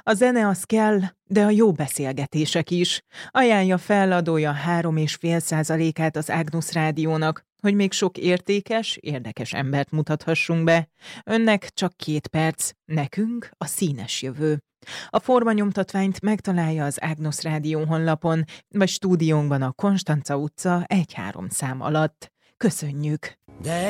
A zene az kell, de a jó beszélgetések is. Ajánlja fel adója 3,5%-át az Ágnusz Rádiónak, hogy még sok értékes, érdekes embert mutathassunk be. Önnek csak 2 perc, nekünk a színes jövő. A formanyomtatványt megtalálja az Ágnusz Rádió honlapon, vagy stúdiónkban a Konstanca utca 1-3 szám alatt. Köszönjük!